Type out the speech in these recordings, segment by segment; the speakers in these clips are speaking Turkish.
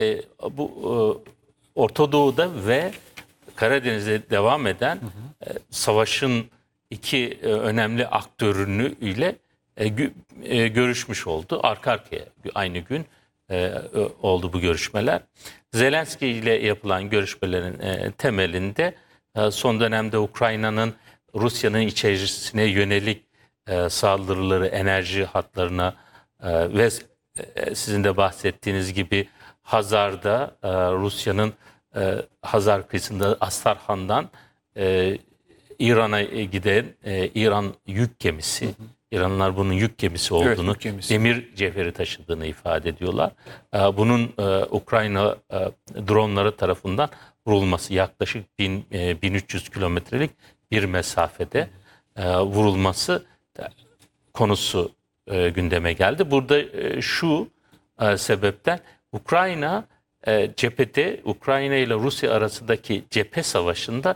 bu Orta Doğu'da ve Karadeniz'de devam eden savaşın iki önemli aktörünü ile görüşmüş oldu. Arka arkaya aynı gün oldu bu görüşmeler. Zelenski ile yapılan görüşmelerin temelinde son dönemde Ukrayna'nın Rusya'nın içerisine yönelik saldırıları, enerji hatlarına ve sizin de bahsettiğiniz gibi Hazar'da Rusya'nın Hazar kıyısında Astarhan'dan İran'a giden İran yük gemisi. İranlılar bunun yük gemisi olduğunu, yük gemisi. demir cevheri taşıdığını ifade ediyorlar. Bunun Ukrayna dronları tarafından vurulması yaklaşık 1300 kilometrelik bir mesafede vurulması konusu gündeme geldi. Burada şu sebepten Ukrayna cephede, Ukrayna ile Rusya arasındaki cephe savaşında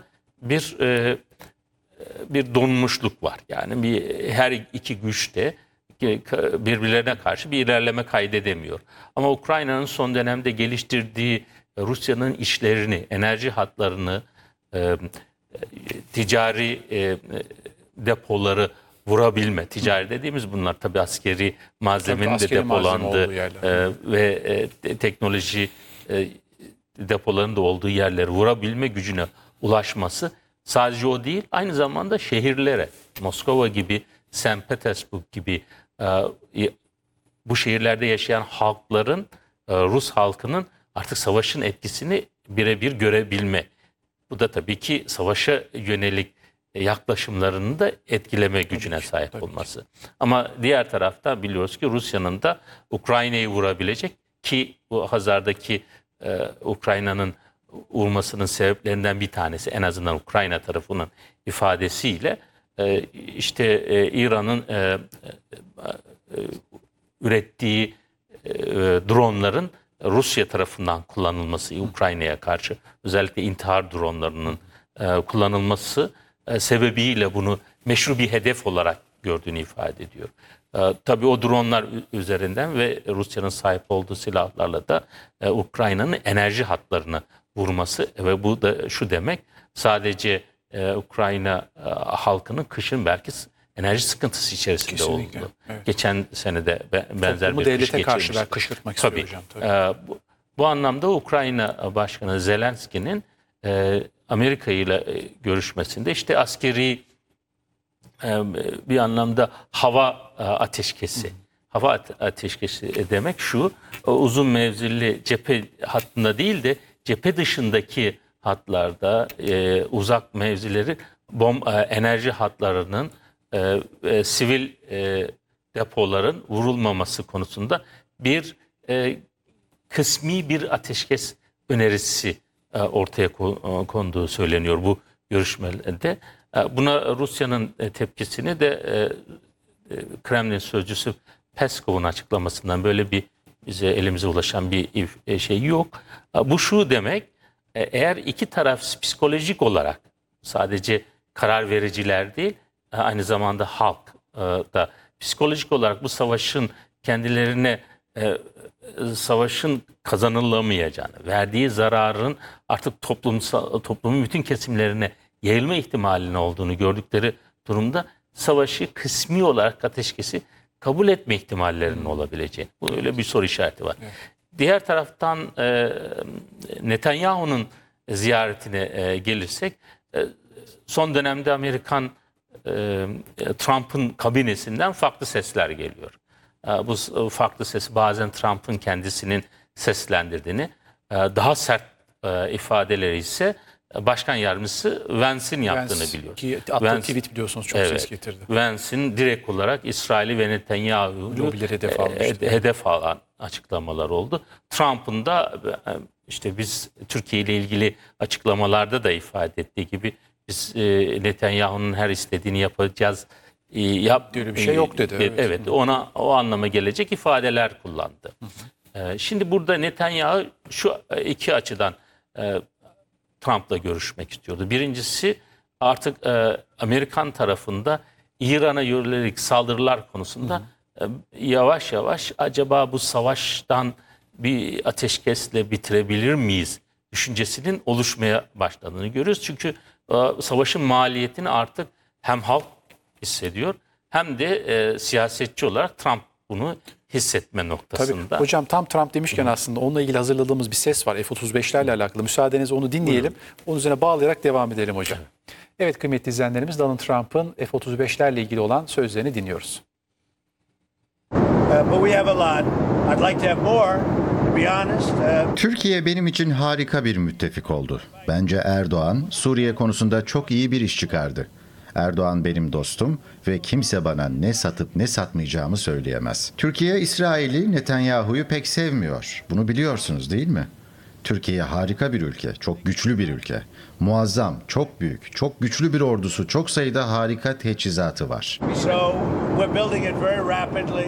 bir donmuşluk var. Yani her iki güç de birbirlerine karşı bir ilerleme kaydedemiyor. Ama Ukrayna'nın son dönemde geliştirdiği Rusya'nın işlerini, enerji hatlarını, ticari depoları vurabilme. Ticari dediğimiz bunlar tabii askeri malzemenin de depolandığı ve teknoloji depolarının da olduğu yerlere vurabilme gücüne ulaşması. Sadece o değil, aynı zamanda şehirlere, Moskova gibi, St. Petersburg gibi bu şehirlerde yaşayan halkların, Rus halkının artık savaşın etkisini birebir görebilme. Bu da tabii ki savaşa yönelik yaklaşımlarını da etkileme gücüne sahip olması. Ama diğer taraftan biliyoruz ki Rusya'nın da Ukrayna'yı vurabilecek ki bu Hazar'daki Ukrayna'nın vurmasının sebeplerinden bir tanesi en azından Ukrayna tarafının ifadesiyle işte İran'ın ürettiği dronların Rusya tarafından kullanılması, Ukrayna'ya karşı özellikle intihar dronlarının kullanılması sebebiyle bunu meşru bir hedef olarak gördüğünü ifade ediyor. Tabii o dronlar üzerinden ve Rusya'nın sahip olduğu silahlarla da Ukrayna'nın enerji hatlarını vurması ve bu da şu demek sadece Ukrayna halkının kışın belki enerji sıkıntısı içerisinde oldu. Evet. Geçen senede benzer bir kış geçirmiş. Kışkırtmak istiyor hocam. Tabii. Bu anlamda Ukrayna Başkanı Zelenski'nin Amerika ile görüşmesinde işte askeri bir anlamda hava ateşkesi. Hava ateşkesi demek şu, uzun menzilli cephe hattında değil de cephe dışındaki hatlarda uzak mevzileri enerji hatlarının sivil depoların vurulmaması konusunda bir kısmi bir ateşkes önerisi ortaya konduğu söyleniyor bu görüşmelerde. Buna Rusya'nın tepkisini de Kremlin sözcüsü Peskov'un açıklamasından böyle bir elimize ulaşan bir şey yok. Bu şu demek, eğer iki taraf psikolojik olarak sadece karar vericiler değil, aynı zamanda halk da psikolojik olarak bu savaşın kendilerine savaşın kazanılamayacağını, verdiği zararın artık toplumun bütün kesimlerine yayılma ihtimalinin olduğunu gördükleri durumda savaşı kısmi olarak ateşkesi kabul etme ihtimallerinin olabileceğini. Bu öyle bir soru işareti var. Evet. Diğer taraftan Netanyahu'nun ziyaretine gelirsek son dönemde Amerikan Trump'ın kabinesinden farklı sesler geliyor. Bu farklı ses bazen Trump'ın kendisinin seslendirdiğini, daha sert ifadeleri ise Başkan Yardımcısı Vance'in yaptığını biliyor. Ki attığı tweet biliyorsunuz çok ses getirdi. Vance'in direkt olarak İsrail'i ve Netanyahu'yu hedef alan açıklamalar oldu. Trump'ın da işte biz Türkiye ile ilgili açıklamalarda da ifade ettiği gibi biz Netanyahu'nun her istediğini yapacağız. Öyle bir şey yok dedi. Evet, ona o anlama gelecek ifadeler kullandı. Şimdi burada Netanyahu şu iki açıdan Trump'la görüşmek istiyordu. Birincisi artık Amerikan tarafında İran'a yönelik saldırılar konusunda yavaş yavaş acaba bu savaştan bir ateşkesle bitirebilir miyiz düşüncesinin oluşmaya başladığını görüyoruz. Çünkü savaşın maliyetini artık hem halk hissediyor hem de siyasetçi olarak Trump bunu hissetme noktasında. Tabii. Hocam tam Trump demişken aslında onunla ilgili hazırladığımız bir ses var F-35'lerle alakalı. Müsaadenizle onu dinleyelim. Onun üzerine bağlayarak devam edelim hocam. Evet kıymetli izleyenlerimiz, Donald Trump'ın F-35'lerle ilgili olan sözlerini dinliyoruz. But we have a lot. I'd like to have more, to be honest. Türkiye benim için harika bir müttefik oldu. Bence Erdoğan Suriye konusunda çok iyi bir iş çıkardı. Erdoğan benim dostum ve kimse bana ne satıp ne satmayacağımı söyleyemez. Türkiye, İsrail'i, Netanyahu'yu pek sevmiyor. Bunu biliyorsunuz değil mi? Türkiye harika bir ülke, çok güçlü bir ülke. Muazzam, çok büyük, çok güçlü bir ordusu, çok sayıda harika teçhizatı var. So we're building it very rapidly.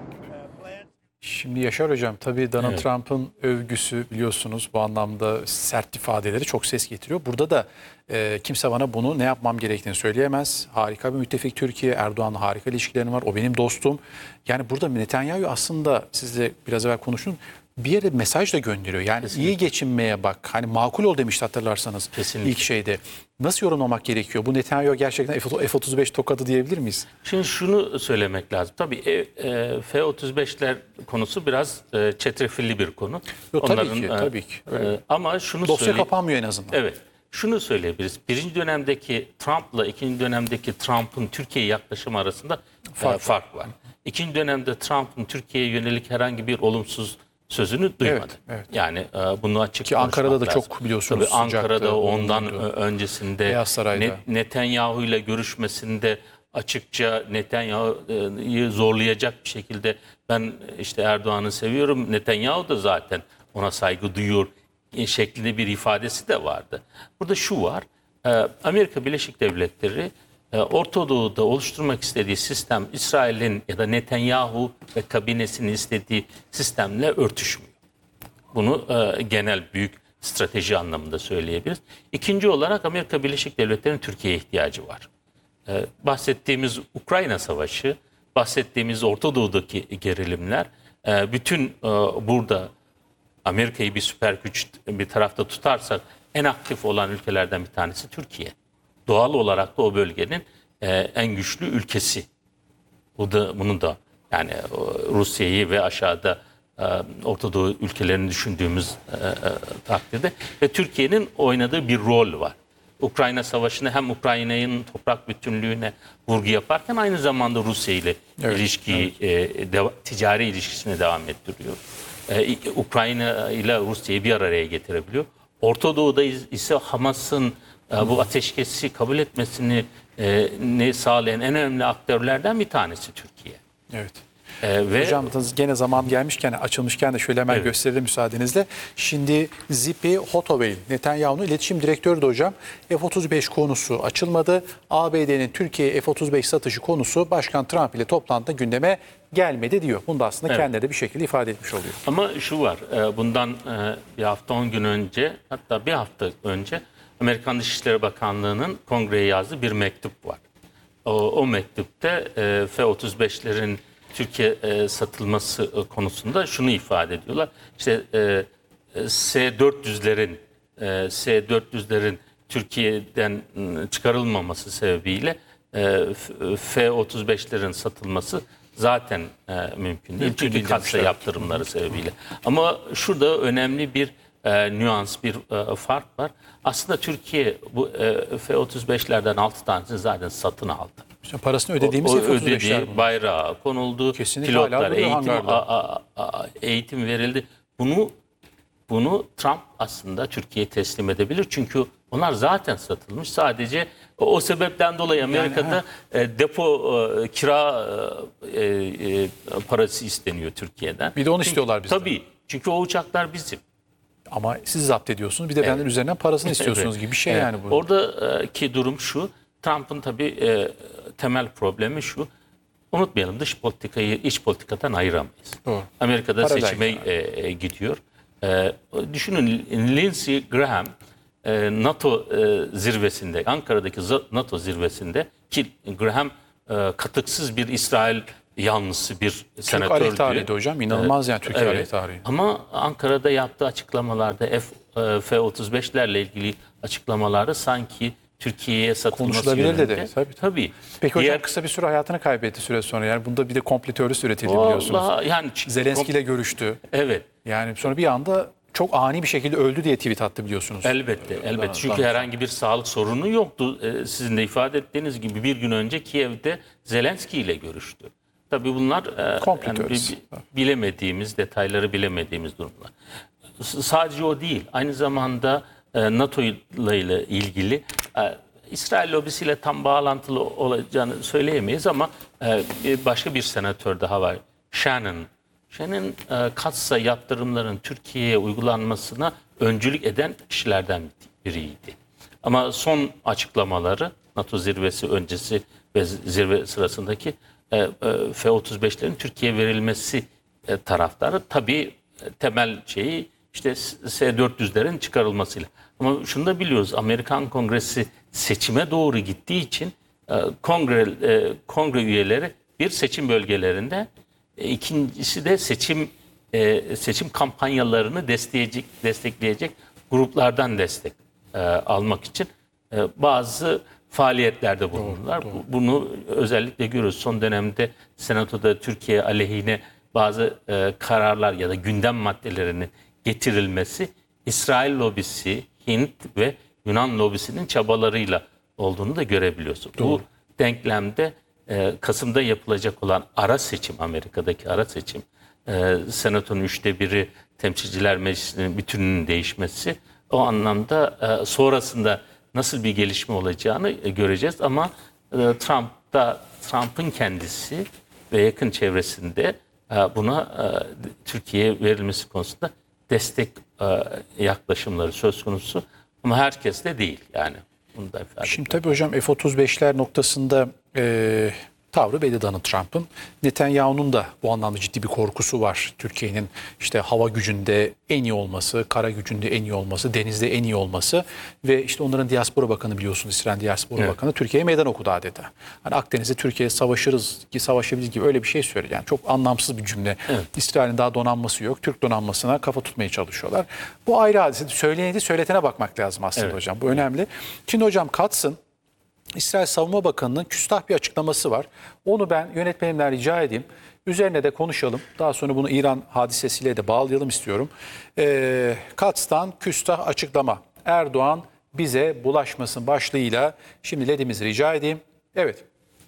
Şimdi Yaşar Hocam, tabii Donald Trump'ın övgüsü biliyorsunuz bu anlamda sert ifadeleri çok ses getiriyor. Burada da kimse bana bunu ne yapmam gerektiğini söyleyemez. Harika bir müttefik Türkiye, Erdoğan'la harika ilişkilerim var, o benim dostum. Yani burada Netanyahu aslında sizle biraz evvel konuşun, bir yere mesaj da gönderiyor. Yani iyi geçinmeye bak. Hani makul ol demişti hatırlarsanız ilk şeyde. Nasıl yorumlamak gerekiyor? Bu Netanyahu gerçekten F-35 tokadı diyebilir miyiz? Şimdi şunu söylemek lazım. Tabii F-35'ler konusu biraz çetrefilli bir konu. Yok, tabii ki. Ama şunu dosya kapanmıyor en azından. Evet. Şunu söyleyebiliriz. Birinci dönemdeki Trump'la ikinci dönemdeki Trump'ın Türkiye'ye yaklaşımı arasında fark var. İkinci dönemde Trump'ın Türkiye'ye yönelik herhangi bir olumsuz sözünü duymadı. Evet. Yani bunu açık ki Ankara'da da lazım. çok biliyorsunuz. Tabii Ankara'da ondan öncesinde Beyaz Saray'da Netanyahu ile görüşmesinde açıkça Netanyahu'yu zorlayacak bir şekilde ben işte Erdoğan'ı seviyorum, Netanyahu da zaten ona saygı duyuyor şeklinde bir ifadesi de vardı. Burada şu var, Amerika Birleşik Devletleri Orta Doğu'da oluşturmak istediği sistem İsrail'in ya da Netanyahu ve kabinesinin istediği sistemle örtüşmüyor. Bunu genel büyük strateji anlamında söyleyebiliriz. İkinci olarak Amerika Birleşik Devletleri'nin Türkiye'ye ihtiyacı var. Bahsettiğimiz Ukrayna Savaşı, bahsettiğimiz Orta Doğu'daki gerilimler, bütün burada Amerika'yı bir süper güç bir tarafta tutarsak en aktif olan ülkelerden bir tanesi Türkiye. Doğal olarak da o bölgenin en güçlü ülkesi. Bunun da yani Rusya'yı ve aşağıda Orta Doğu ülkelerini düşündüğümüz takdirde ve Türkiye'nin oynadığı bir rol var. Ukrayna Savaşı'nı hem Ukrayna'nın toprak bütünlüğüne vurgu yaparken aynı zamanda Rusya ile ilişkiyi, ticari ilişkisini devam ettiriyor. Ukrayna ile Rusya'yı bir araya getirebiliyor. Orta Doğu'da ise Hamas'ın bu ateşkesi kabul etmesini sağlayan en önemli aktörlerden bir tanesi Türkiye. Evet. Hocam gene zaman gelmişken, açılmışken de şöyle hemen gösterelim müsaadenizle. Şimdi Zipi Hotovey, Netanyahu'nun iletişim direktörü de hocam. F-35 konusu açılmadı. ABD'nin Türkiye'ye F-35 satışı konusu Başkan Trump ile toplantıda gündeme gelmedi diyor. Bunu da aslında kendileri de bir şekilde ifade etmiş oluyor. Ama şu var, bundan bir hafta 10 gün önce, hatta bir hafta önce Amerikan Dışişleri Bakanlığı'nın kongreye yazdığı bir mektup var. O mektupta F-35'lerin Türkiye satılması konusunda şunu ifade ediyorlar. İşte S-400'lerin Türkiye'den çıkarılmaması sebebiyle F-35'lerin satılması zaten mümkün değil. Çünkü kasa yaptırımları sebebiyle. Ama şurada önemli bir nüans, bir fark var. Aslında Türkiye bu F-35'lerden 6 tanesini zaten satın aldı. İşte parasını ödediğimiz F-35'ler bu. Bayrağı konuldu, kesinlikle pilotlar eğitim verildi. Bunu Trump aslında Türkiye'ye teslim edebilir. Çünkü onlar zaten satılmış. Sadece o sebepten dolayı Amerika'da depo kira parası isteniyor Türkiye'den. Bir de onu istiyorlar bizden. Tabii. Çünkü o uçaklar bizim. Ama siz zapt ediyorsunuz. Bir de benden üzerinden parasını istiyorsunuz gibi bir şey yani bu. Oradaki durum şu. Trump'ın tabii temel problemi şu. Unutmayalım, dış politikayı iç politikadan ayıramayız. Doğru. Amerika'da seçime gidiyor. Düşünün, Lindsey Graham NATO zirvesinde, Ankara'daki NATO zirvesinde ki Graham katıksız bir İsrail yanlısı bir Türk senatördü. aleyhtarıydı hocam. İnanılmaz yani Türkiye Evet. aleyhtarı. Ama Ankara'da yaptığı açıklamalarda F-35'lerle ilgili açıklamaları sanki Türkiye'ye satılması Konuşulabilir yönünde. dedi. Tabii. Tabii. Peki hocam kısa bir süre hayatını kaybetti süre sonra. Yani bunda bir de komplo teorisi üretildi biliyorsunuz. Vallahi yani Zelenski ile görüştü. evet. Yani sonra bir anda çok ani bir şekilde öldü diye tweet attı biliyorsunuz. Elbette. Çünkü herhangi bir sağlık sorunu yoktu. Sizin de ifade ettiğiniz gibi bir gün önce Kiev'de Zelenski ile görüştü. Tabii bunlar Komplo teorisi. bilemediğimiz, detayları bilemediğimiz durumlar. Sadece o değil. Aynı zamanda NATO ile ilgili İsrail lobisiyle tam bağlantılı olacağını söyleyemeyiz ama başka bir senatör daha var. Shannon, Kats'a yaptırımların Türkiye'ye uygulanmasına öncülük eden kişilerden biriydi. Ama son açıklamaları NATO zirvesi öncesi ve zirve sırasındaki F-35'lerin Türkiye'ye verilmesi taraftarı. Tabii temel şeyi işte S-400'lerin çıkarılmasıyla. Ama şunu da biliyoruz, Amerikan Kongresi seçime doğru gittiği için kongre üyeleri bir seçim bölgelerinde, ikincisi de seçim kampanyalarını destekleyecek gruplardan destek almak için bazı faaliyetlerde bulundular. Doğru. Bunu özellikle görüyoruz. Son dönemde Senato'da Türkiye aleyhine bazı kararlar ya da gündem maddelerinin getirilmesi İsrail lobisi, Hint ve Yunan lobisinin çabalarıyla olduğunu da görebiliyoruz. Doğru. Bu denklemde Kasım'da yapılacak olan ara seçim, Amerika'daki ara seçim, Senato'nun 1/3, Temsilciler Meclisi'nin bütününün değişmesi, o anlamda sonrasında nasıl bir gelişme olacağını göreceğiz. Ama Trump'ın kendisi ve yakın çevresinde buna Türkiye'ye verilmesi konusunda destek yaklaşımları söz konusu. Ama herkes de değil yani. Bunu da ifade Şimdi tabii hocam F-35'ler noktasında tavrı belli Donald Trump'ın. Netanyahu'nun da bu anlamda ciddi bir korkusu var. Türkiye'nin işte hava gücünde en iyi olması, kara gücünde en iyi olması, denizde en iyi olması ve işte onların diaspora bakanı biliyorsunuz, İsrail diaspora bakanı Türkiye'ye meydan okudu adeta. Hani Akdeniz'de Türkiye savaşırız ki savaşabiliriz gibi öyle bir şey söyledi. Yani çok anlamsız bir cümle. İsrail'in daha donanması yok. Türk donanmasına kafa tutmaya çalışıyorlar. Bu ayrı hadise. Söyleyeni söyletene bakmak lazım aslında hocam. Bu önemli. Şimdi hocam Katz'ın İsrail Savunma Bakanı'nın küstah bir açıklaması var. Onu ben yönetmenimden rica edeyim. Üzerine de konuşalım. Daha sonra bunu İran hadisesiyle de bağlayalım istiyorum. Katz'tan küstah açıklama. Erdoğan bize bulaşmasın başlığıyla. Şimdi LED'imizi rica edeyim. Evet.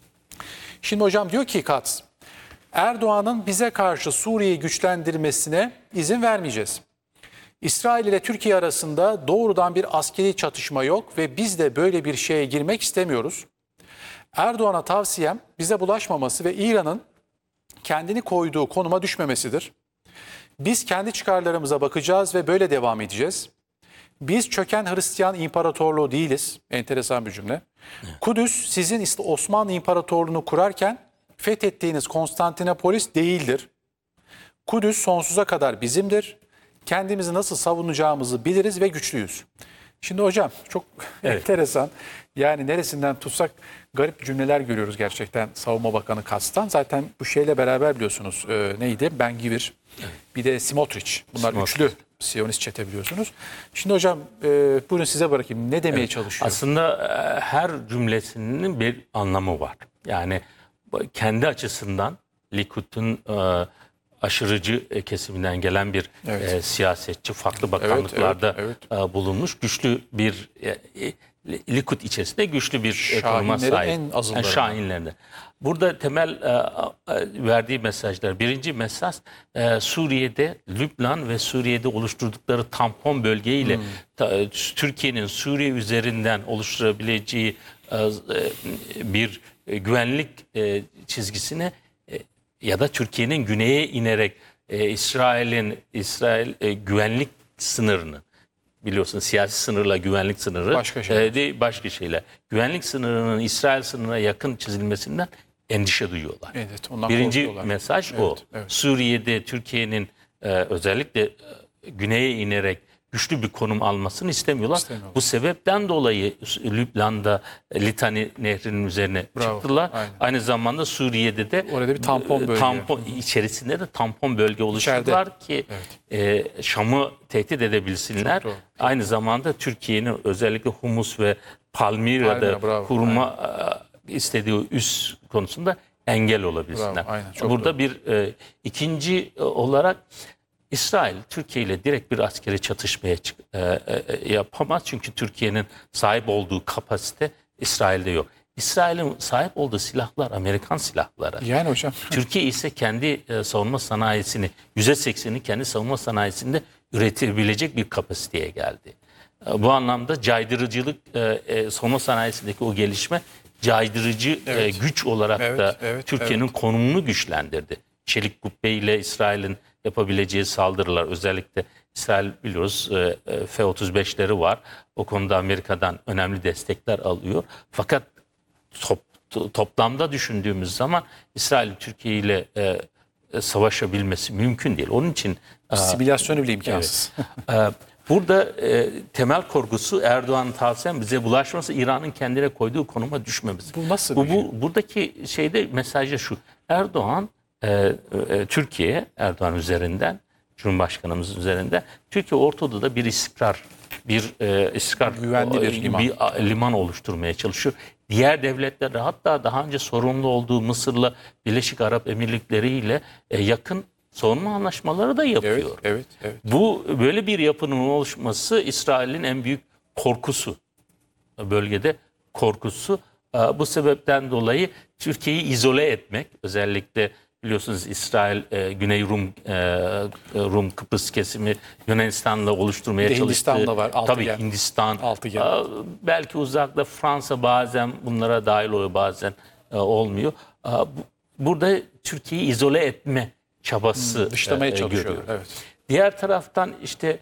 Şimdi hocam diyor ki Katz, Erdoğan'ın bize karşı Suriye'yi güçlendirmesine izin vermeyeceğiz. İsrail ile Türkiye arasında doğrudan bir askeri çatışma yok ve biz de böyle bir şeye girmek istemiyoruz. Erdoğan'a tavsiyem bize bulaşmaması ve İran'ın kendini koyduğu konuma düşmemesidir. Biz kendi çıkarlarımıza bakacağız ve böyle devam edeceğiz. Biz çöken Hristiyan İmparatorluğu değiliz. Enteresan bir cümle. Kudüs sizin Osmanlı İmparatorluğu'nu kurarken fethettiğiniz Konstantinopolis değildir. Kudüs sonsuza kadar bizimdir. Kendimizi nasıl savunacağımızı biliriz ve güçlüyüz. Şimdi hocam çok enteresan. Yani neresinden tutsak garip cümleler görüyoruz gerçekten Savunma Bakanı Katz'tan. Zaten bu şeyle beraber biliyorsunuz neydi? Ben Gvir, bir de Smotrich. Bunlar üçlü Siyonist çete biliyorsunuz. Şimdi hocam buyurun size bırakayım. Ne demeye çalışıyor? Aslında her cümlesinin bir anlamı var. Yani kendi açısından Likud'un aşırıcı kesiminden gelen bir siyasetçi, farklı bakanlıklarda bulunmuş, güçlü bir Likud içerisinde güçlü bir konuma sahip. En azından. Şahinlerinde. Burada temel verdiği mesajlar. Birinci mesaj Suriye'de, Lübnan ve Suriye'de oluşturdukları tampon bölgeyle Türkiye'nin Suriye üzerinden oluşturabileceği bir güvenlik çizgisine ya da Türkiye'nin güneye inerek İsrail güvenlik sınırını, biliyorsunuz siyasi sınırla güvenlik sınırı başka şeyler. Güvenlik sınırının İsrail sınırına yakın çizilmesinden endişe duyuyorlar. Evet, ondan birinci korkuyorlar. mesaj o. Evet. Suriye'de Türkiye'nin özellikle güneye inerek güçlü bir konum almasını istemiyorlar. Bu sebepten dolayı Lübnan'da Litani Nehri'nin üzerine çıktılar. Aynen. Aynı zamanda Suriye'de de orada bir tampon bölge. içerisinde de tampon bölge oluşturdular ki Şam'ı tehdit edebilsinler. Aynı zamanda Türkiye'nin özellikle Humus ve Palmira'da kurma istediği üs konusunda engel olabilsinler. Burada bir ikinci olarak İsrail Türkiye ile direkt bir askeri çatışmaya yapamaz. Çünkü Türkiye'nin sahip olduğu kapasite İsrail'de yok. İsrail'in sahip olduğu silahlar Amerikan silahları. Yani hocam. Türkiye ise kendi savunma sanayisini %80'ini kendi savunma sanayisinde üretebilecek bir kapasiteye geldi. Bu anlamda caydırıcılık savunma sanayisindeki o gelişme caydırıcı güç olarak da Türkiye'nin konumunu güçlendirdi. Çelik kubbe ile İsrail'in yapabileceği saldırılar, özellikle İsrail biliyoruz F-35'leri var. O konuda Amerika'dan önemli destekler alıyor. Fakat toplamda düşündüğümüz zaman İsrail Türkiye ile savaşabilmesi mümkün değil. Onun için simülasyonu bile imkansız. Burada temel korkusu Erdoğan'ın tavsiyem bize bulaşması, İran'ın kendine koyduğu konuma düşmemiz. Bu nasıl? Buradaki şeyde mesajı şu: Erdoğan Türkiye, Erdoğan üzerinden, Cumhurbaşkanımız üzerinden Türkiye Orta Doğu'da bir istikrar, güvenli bir liman oluşturmaya çalışıyor. Diğer devletlerle, hatta daha önce sorumlu olduğu Mısır'la Birleşik Arap Emirlikleri ile yakın savunma anlaşmaları da yapıyor. Evet. Bu böyle bir yapının oluşması İsrail'in en büyük korkusu. Bölgede korkusu. Bu sebepten dolayı Türkiye'yi izole etmek, özellikle biliyorsunuz İsrail Güney Rum Kıbrıs kesimi Yunanistan'la oluşturmaya çalıştı. Hindistan'da var. Tabii Hindistan. Belki uzakta Fransa bazen bunlara dahil oluyor, bazen olmuyor. Burada Türkiye'yi izole etme çabası dışlamaya çalışıyor. Evet. Diğer taraftan işte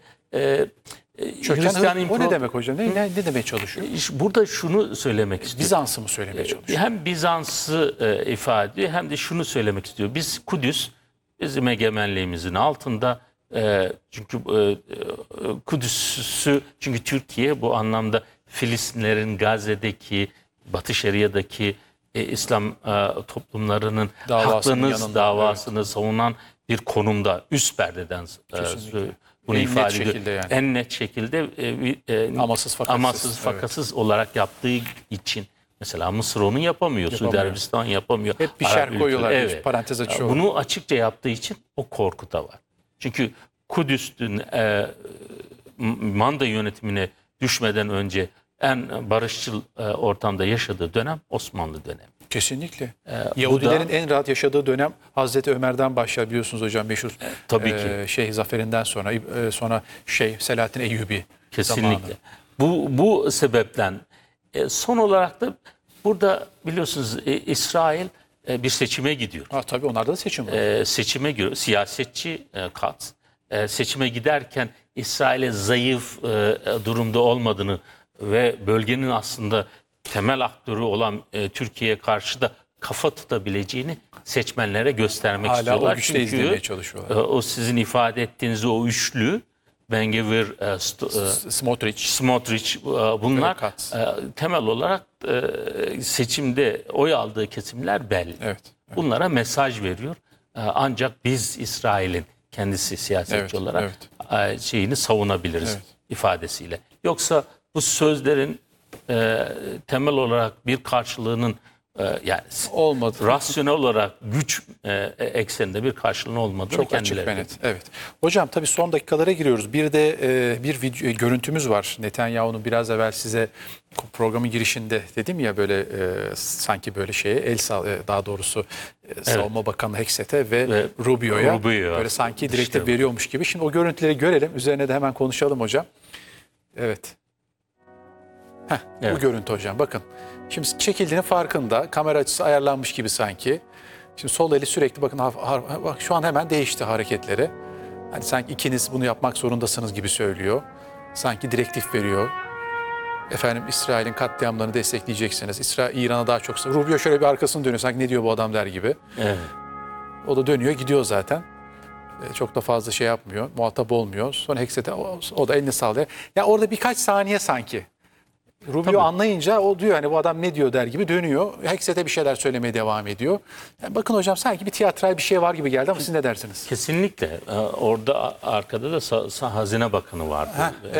o ne demek hocam? Ne demeye çalışıyor? Burada şunu söylemek istiyor. Bizans'ı mı söylemeye çalışıyor? Hem Bizans'ı ifade ediyor hem de şunu söylemek istiyor. Biz Kudüs bizim egemenliğimizin altında, çünkü Kudüs'ü, çünkü Türkiye bu anlamda Filistinlerin Gazze'deki, Batı Şeria'daki İslam toplumlarının davasını savunan bir konumda, üst perdeden bunu ifade ediyor. En net şekilde amansız fakatsız olarak yaptığı için. Mesela Mısır onu yapamıyor, Suudi Arabistan yapamıyor. Hep bir şer koyuyorlar, parantez açıyorlar. Bunu açıkça yaptığı için o korku da var. Çünkü Kudüs'ün manda yönetimine düşmeden önce en barışçıl ortamda yaşadığı dönem Osmanlı dönemi. Kesinlikle. Yahudilerin en rahat yaşadığı dönem Hazreti Ömer'den başlar, biliyorsunuz hocam, meşhur tabii ki. Zaferinden sonra Selahaddin Eyyubi kesinlikle. Bu sebepten son olarak da burada biliyorsunuz İsrail bir seçime gidiyor. Tabii onlarda da seçim var. Seçime giriyor. Siyasetçi Katz. Seçime giderken İsrail'e zayıf durumda olmadığını ve bölgenin aslında temel aktörü olan Türkiye'ye karşı da kafa tutabileceğini seçmenlere göstermek istiyorlar. Hala o güçte izlemeye çalışıyorlar. O sizin ifade ettiğiniz o üçlü, Ben-Gvir, Smotrich, bunlar temel olarak seçimde oy aldığı kesimler belli. Evet. Bunlara mesaj veriyor. Ancak biz İsrail'in kendisi siyasetçi olarak şeyini savunabiliriz ifadesiyle. Yoksa bu sözlerin temel olarak bir karşılığının yani olmadı. Rasyonel olarak güç ekseninde bir karşılığının olmadığını çok açık ve net. Evet. Hocam tabii son dakikalara giriyoruz. Bir de bir video, görüntümüz var. Netanyahu'nun biraz evvel size programın girişinde dedim ya, böyle sanki böyle daha doğrusu Savunma Bakanı Hekset'e ve Rubio'ya böyle sanki direktif veriyormuş gibi. Şimdi o görüntüleri görelim. Üzerine de hemen konuşalım hocam. Evet. Bu görüntü hocam, bakın. Şimdi çekildiğinin farkında. Kamera açısı ayarlanmış gibi sanki. Şimdi sol eli sürekli bakın, bak şu an hemen değişti hareketleri. Hani sanki ikiniz bunu yapmak zorundasınız gibi söylüyor. Sanki direktif veriyor. Efendim İsrail'in katliamlarını destekleyeceksiniz. İran'a daha çok... Rubio şöyle bir arkasını dönüyor, sanki ne diyor bu adam der gibi. Evet. O da dönüyor gidiyor zaten. Çok da fazla şey yapmıyor, muhatap olmuyor. Sonra Hexet'e o da elini sallıyor. Ya orada birkaç saniye sanki. Rubio anlayınca o diyor hani bu adam ne diyor der gibi dönüyor. Hexet'e bir şeyler söylemeye devam ediyor. Yani bakın hocam sanki bir tiyatral bir şey var gibi geldi ama siz ne dersiniz? Kesinlikle. Orada arkada da Hazine Bakanı vardı.